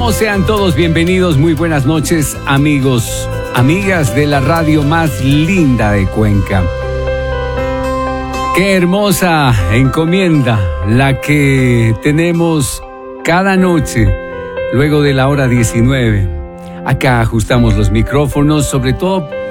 Sean todos bienvenidos, muy buenas noches, amigos, amigas de la radio más linda de Cuenca. Qué hermosa encomienda la que tenemos cada noche, luego de la hora 19. Acá ajustamos los micrófonos, sobre todo